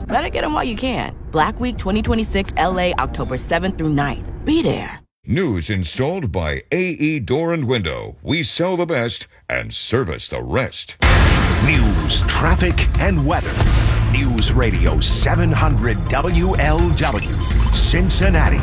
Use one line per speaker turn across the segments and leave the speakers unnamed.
Better get them while you can. Black Week 2026 LA, October 7th through 9th. Be there.
News installed by AE Door and Window. We sell the best and service the rest.
News, traffic, and weather. News Radio 700 WLW, Cincinnati.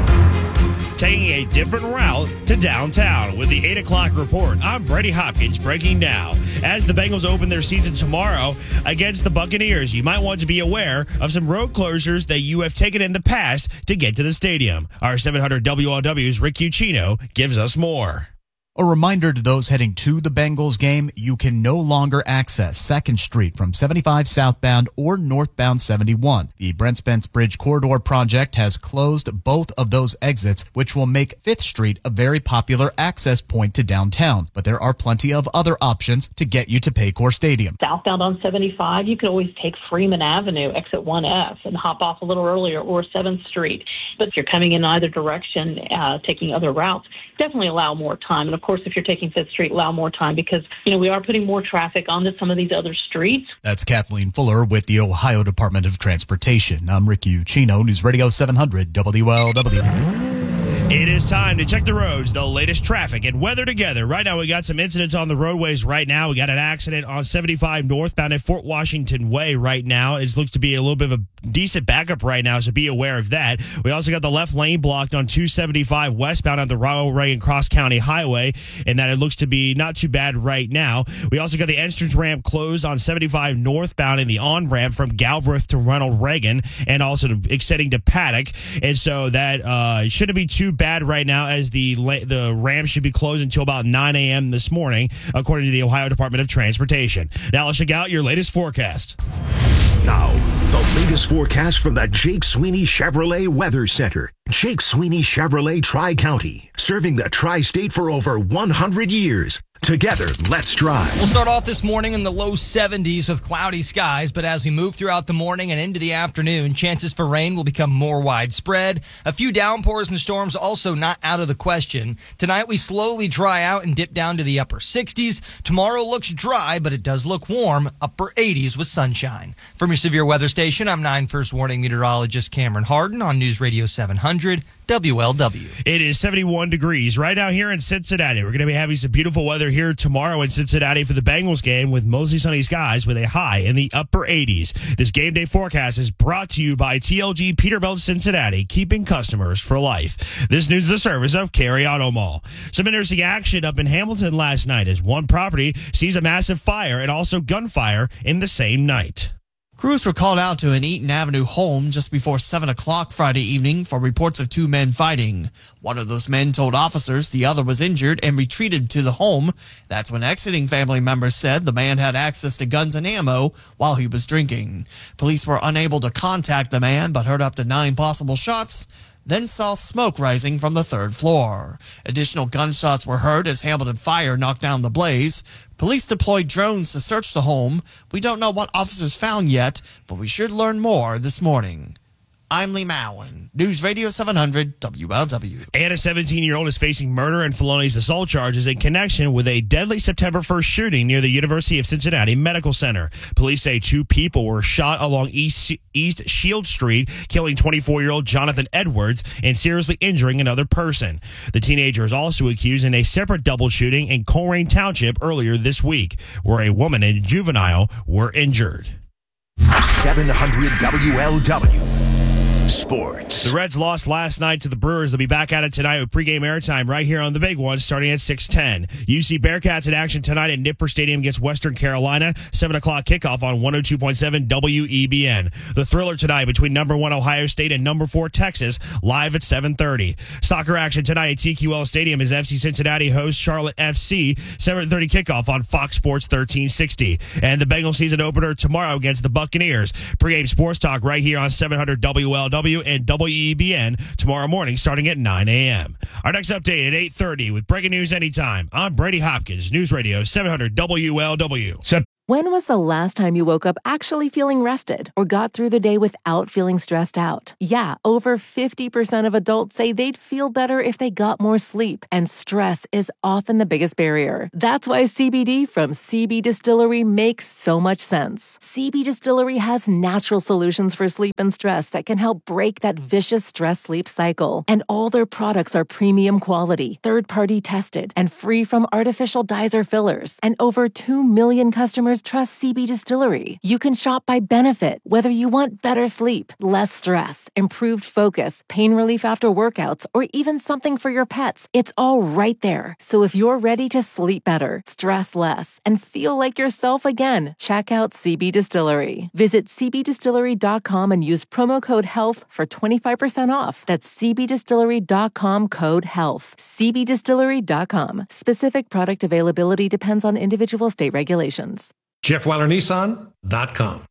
Taking a different route to downtown with the 8 o'clock report. I'm Brady Hopkins breaking now. As the Bengals open their season tomorrow against the Buccaneers, you might want to be aware of some road closures that you have taken in the past to get to the stadium. Our 700 WLW's Rick Uccino gives us more.
A reminder to those heading to the Bengals game, you can no longer access 2nd Street from 75 southbound or northbound 71. The Brent Spence Bridge Corridor project has closed both of those exits, which will make 5th Street a very popular access point to downtown. But there are plenty of other options to get you to Paycor Stadium.
Southbound on 75, you can always take Freeman Avenue, exit 1F, and hop off a little earlier, or 7th Street. But if you're coming in either direction, taking other routes, definitely allow more time. And of course, if you're taking 5th Street, allow more time because, we are putting more traffic onto some of these other streets.
That's Kathleen Fuller with the Ohio Department of Transportation. I'm Rick Uccino, News Radio 700 WLW.
It is time to check the roads, the latest traffic and weather together. Right now, we got some incidents on the roadways right now. We got an accident on 75 northbound at Fort Washington Way right now. It looks to be a little bit of a decent backup right now, so be aware of that. We also got the left lane blocked on 275 westbound on the Ronald Reagan Cross County Highway, and that it looks to be not too bad right now. We also got the entrance ramp closed on 75 northbound in the on-ramp from Galbraith to Ronald Reagan and also extending to Paddock. And so that shouldn't be too bad right now, as the ramp should be closed until about 9 a.m. this morning, according to the Ohio Department of Transportation. Now let's check out your latest forecast.
Now, the latest forecast from the Jake Sweeney Chevrolet Weather Center. Jake Sweeney Chevrolet Tri-County, serving the Tri-State for over 100 years. Together, let's drive.
We'll start off this morning in the low 70s with cloudy skies, but as we move throughout the morning and into the afternoon, chances for rain will become more widespread. A few downpours and storms also not out of the question. Tonight, we slowly dry out and dip down to the upper 60s. Tomorrow looks dry, but it does look warm, upper 80s with sunshine. From your severe weather station, I'm 9 First Warning meteorologist Cameron Harden on News Radio 700. WLW.
It is 71 degrees right now here in Cincinnati. We're going to be having some beautiful weather here tomorrow in Cincinnati for the Bengals game with mostly sunny skies with a high in the upper 80s. This game day forecast is brought to you by TLG Peterbilt Cincinnati, keeping customers for life. This news is a service of Cary Auto Mall. Some interesting action up in Hamilton last night as one property sees a massive fire and also gunfire in the same night.
Crews were called out to an Eaton Avenue home just before 7 o'clock Friday evening for reports of two men fighting. One of those men told officers the other was injured and retreated to the home. That's when exiting family members said the man had access to guns and ammo while he was drinking. Police were unable to contact the man but heard up to 9 possible shots, then saw smoke rising from the 3rd floor. Additional gunshots were heard as Hamilton Fire knocked down the blaze. Police deployed drones to search the home. We don't know what officers found yet, but we should learn more this morning. I'm Lee Mowen, News Radio 700 WLW.
And a 17-year-old is facing murder and felonious assault charges in connection with a deadly September 1st shooting near the University of Cincinnati Medical Center. Police say 2 people were shot along East Shield Street, killing 24-year-old Jonathan Edwards and seriously injuring another person. The teenager is also accused in a separate double shooting in Coleraine Township earlier this week, where a woman and a juvenile were injured.
700 WLW. Sports.
The Reds lost last night to the Brewers. They'll be back at it tonight with pregame airtime right here on the big one, starting at 6:10. UC Bearcats in action tonight at Nipper Stadium against Western Carolina. 7 o'clock kickoff on 102.7 WEBN. The thriller tonight between number 1 Ohio State and number 4 Texas, live at 7:30. Soccer action tonight at TQL Stadium as FC Cincinnati hosts Charlotte FC. 7:30 kickoff on Fox Sports 1360. And the Bengals season opener tomorrow against the Buccaneers. Pregame sports talk right here on 700 WLW and WEBN tomorrow morning starting at 9 a.m. Our next update at 8:30 with breaking news anytime. I'm Brady Hopkins, News Radio 700 WLW.
When was the last time you woke up actually feeling rested or got through the day without feeling stressed out? Yeah, over 50% of adults say they'd feel better if they got more sleep, and stress is often the biggest barrier. That's why CBD from CB Distillery makes so much sense. CB Distillery has natural solutions for sleep and stress that can help break that vicious stress-sleep cycle. And all their products are premium quality, third-party tested, and free from artificial dyes or fillers. And over 2 million customers trust CB Distillery. You can shop by benefit, whether you want better sleep, less stress, improved focus, pain relief after workouts, or even something for your pets. It's all right there. So if you're ready to sleep better, stress less, and feel like yourself again, check out CB Distillery. Visit cbdistillery.com and use promo code HEALTH for 25% off. That's cbdistillery.com, code HEALTH. cbdistillery.com. Specific product availability depends on individual state regulations.
JeffWeilerNissan.com.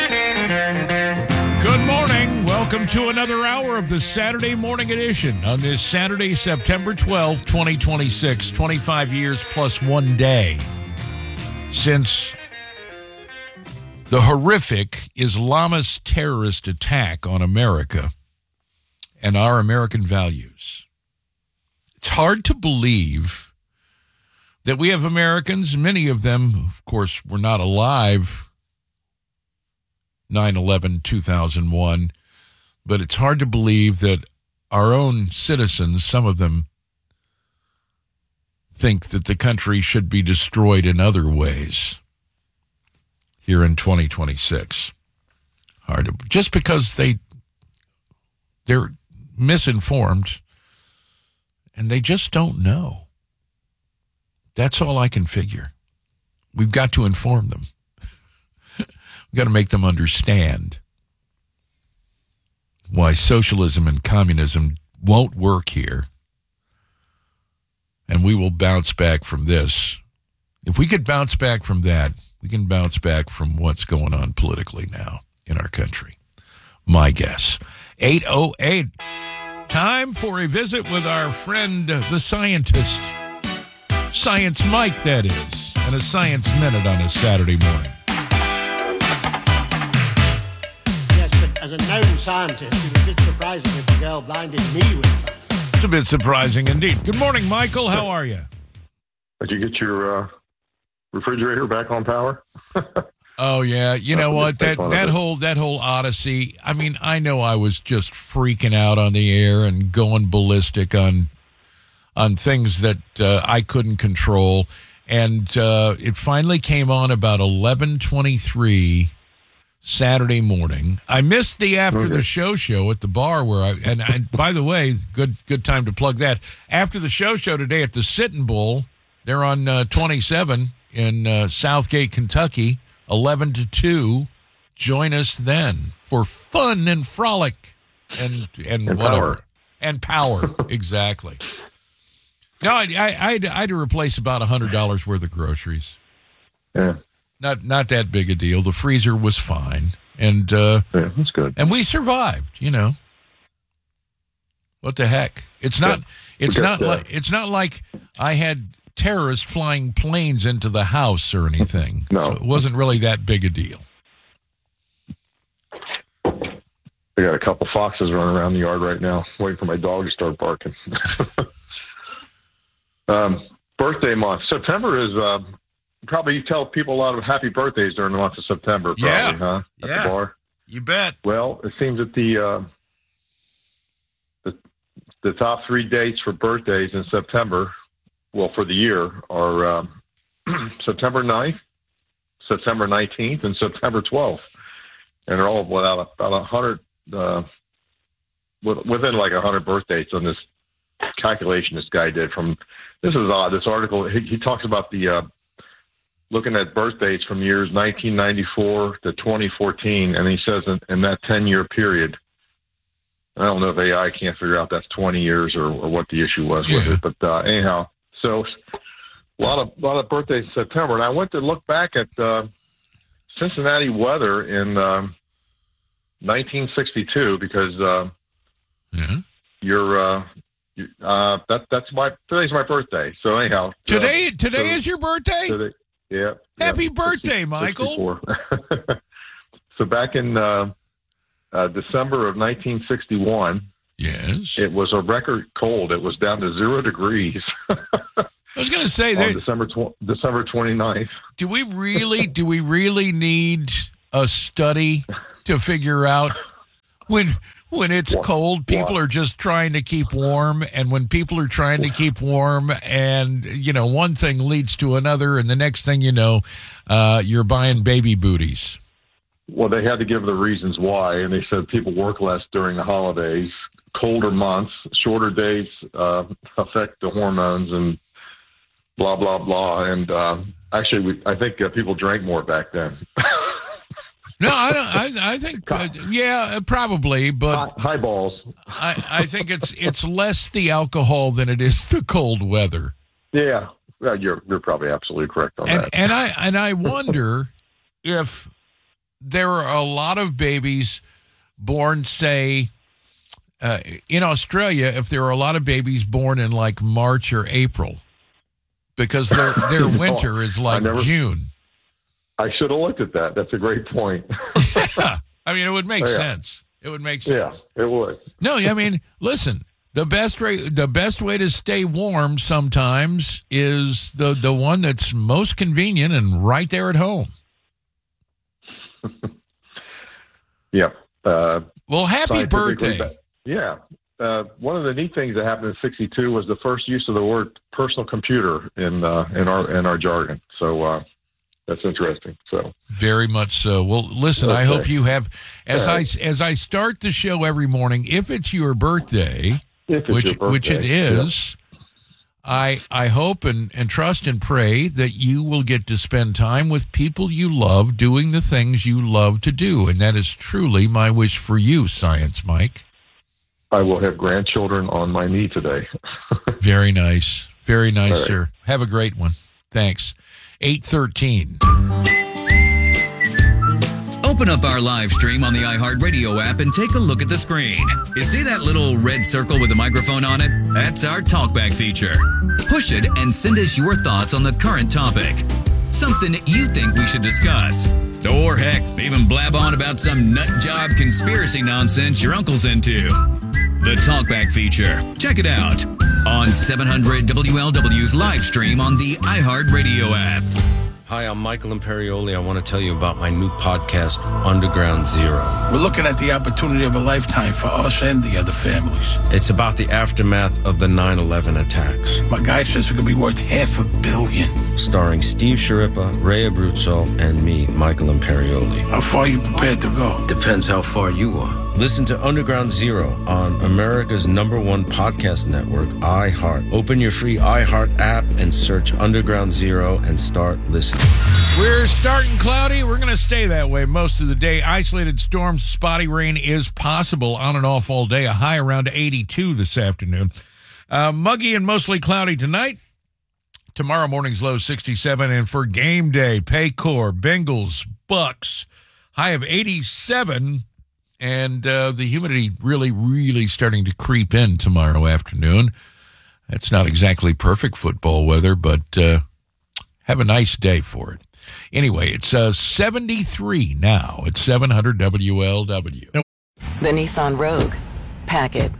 Good morning. Welcome to another hour of the Saturday Morning Edition on this Saturday, September 12th, 2026. 25 years plus 1 day since the horrific Islamist terrorist attack on America and our American values. It's hard to believe that we have Americans, many of them, of course, were not alive 9/11, 2001, but it's hard to believe that our own citizens, some of them, think that the country should be destroyed in other ways here in 2026. Just because they're misinformed and they just don't know. That's all I can figure. We've got to inform them. We've got to make them understand why socialism and communism won't work here. And we will bounce back from this. If we could bounce back from that, we can bounce back from what's going on politically now in our country. My guess. 8:08. Time for a visit with our friend, the scientist. Science Mike, that is, and a Science Minute on a Saturday morning.
Yes, but as a known scientist, it was a bit surprising if the girl blinded me with something.
It's a bit surprising indeed. Good morning, Michael. How are you?
Did you get your refrigerator back on power?
Oh yeah, you know what? That whole odyssey. I mean, I know I was just freaking out on the air and going ballistic on things that I couldn't control. And it finally came on about 11:23 Saturday morning. I missed the after the show at the bar where and by the way, good time to plug that. After the show today at the Sitting Bull, they're on 27 in Southgate, Kentucky, 11 to 2. Join us then for fun and frolic and whatever.
Power.
And power, exactly. No, I had to replace about $100 worth of groceries.
Yeah.
Not that big a deal. The freezer was fine. And
yeah, that's good.
And we survived, you know. What the heck? It's not like I had terrorists flying planes into the house or anything.
No.
So it wasn't really that big a deal.
I got a couple foxes running around the yard right now, waiting for my dog to start barking. Birthday month. September is probably you tell people a lot of happy birthdays during the month of September. Probably, huh? At the bar.
You bet.
Well, it seems that the top 3 dates for birthdays in September, well, for the year, are September 9th, September 19th, and September 12th. And they're all about 100, within like 100 birth dates on this calculation this guy did from. This is odd. This article, he talks about the looking at birth dates from years 1994 to 2014, and he says in that 10-year period, I don't know if AI can't figure out that's 20 years or what the issue was with it, but anyhow, so a lot of birthdays in September, and I went to look back at Cincinnati weather in 1962 because today's my birthday. So anyhow,
today is your birthday?
Yeah.
Happy birthday, Michael.
So back in December of 1961,
yes,
it was a record cold. It was down to 0 degrees.
I was going to say
on December 29th.
Do we really need a study to figure out when it's cold, people are just trying to keep warm, and when people are trying to keep warm, and one thing leads to another, and the next thing you know, you're buying baby booties.
Well, they had to give the reasons why, and they said people work less during the holidays, colder months, shorter days affect the hormones, and blah blah blah. And actually, I think people drank more back then.
No, I think probably, but
highballs.
I think it's less the alcohol than it is the cold weather.
Yeah, you're probably absolutely correct on that.
And I wonder if there are a lot of babies born, say, in Australia, if there are a lot of babies born in like March or April, because their winter is like June. I
should have looked at that. That's a great point.
Yeah. I mean, it would make sense. It would make sense.
Yeah, it would.
No, I mean, listen, the best way to stay warm sometimes is the one that's most convenient and right there at home.
Yep.
Well, happy birthday.
Yeah. One of the neat things that happened in '62 was the first use of the word personal computer in our jargon. So that's interesting. So
very much so. Well, listen, I hope you have, as I start the show every morning, if it's your birthday, which it is, I hope and trust and pray that you will get to spend time with people you love doing the things you love to do. And that is truly my wish for you, Science Mike.
I will have grandchildren on my knee today.
Very nice. Very nice, right, sir. Have a great one. Thanks. 8:13.
Open up our live stream on the iHeartRadio app and take a look at the screen. You see that little red circle with a microphone on it? That's our TalkBack feature. Push it and send us your thoughts on the current topic. Something you think we should discuss. Or heck, even blab on about some nut job conspiracy nonsense your uncle's into. The TalkBack feature. Check it out on 700 WLW's live stream on the iHeartRadio app.
Hi, I'm Michael Imperioli. I want to tell you about my new podcast, Underground Zero.
We're looking at the opportunity of a lifetime for us and the other families.
It's about the aftermath of the 9/11 attacks.
My guy says it could be worth $500 million.
Starring Steve Sciarippa, Ray Abruzzo, and me, Michael Imperioli.
How far are you prepared to go?
Depends how far you are. Listen to Underground Zero on America's #1 podcast network, iHeart. Open your free iHeart app and search Underground Zero and start listening.
We're starting cloudy. We're going to stay that way most of the day. Isolated storms, spotty rain is possible on and off all day. A high around 82 this afternoon. Muggy and mostly cloudy tonight. Tomorrow morning's low 67. And for game day, Paycor, Bengals, Bucks, high of 87. And the humidity really, really starting to creep in tomorrow afternoon. That's not exactly perfect football weather, but have a nice day for it. Anyway, it's 73 now at 700 WLW.
The Nissan Rogue. Pack it.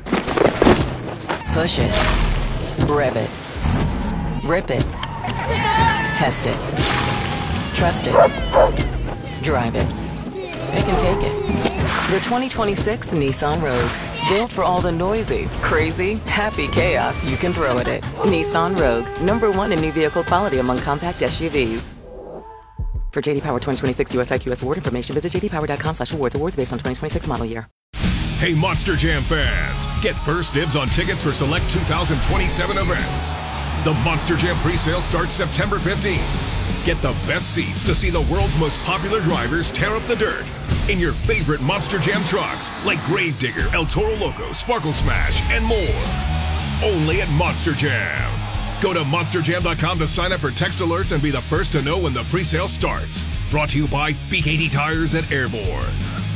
Push it. Rev it. Rip it. Test it. Trust it. Drive it. Pick and take it. The 2026 Nissan Rogue. Built for all the noisy, crazy, happy chaos you can throw at it. Nissan Rogue. #1 in new vehicle quality among compact SUVs. For J.D. Power 2026 US IQS award information, visit jdpower.com/awards. Awards based on 2026 model year.
Hey, Monster Jam fans. Get first dibs on tickets for select 2027 events. The Monster Jam presale starts September 15th. Get the best seats to see the world's most popular drivers tear up the dirt in your favorite Monster Jam trucks like Gravedigger, El Toro Loco, Sparkle Smash, and more. Only at Monster Jam. Go to monsterjam.com to sign up for text alerts and be the first to know when the presale starts. Brought to you by Big 80 Tires at Airborne.